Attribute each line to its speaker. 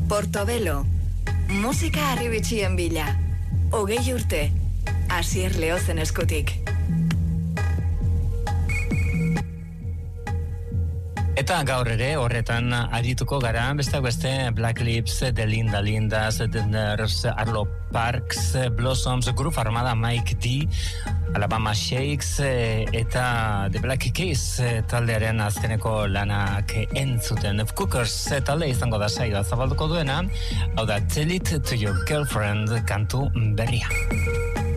Speaker 1: Portobelo, musika arribitxien bila. 20 urte, Asier Leozen eskutik.
Speaker 2: Eta gaur ere horretan arituko gara, besteak beste Black Lips, The Linda Lindas, The Nerves, Arlo Parks, Blossoms, Groove Armada, Mike D, Alabama Shakes eta The Black Keys taldearen azkeneko lanak entzuten. Cookers talde izango da saioa zabalduko duena, hau da Tell It to Your Girlfriend kantu berria.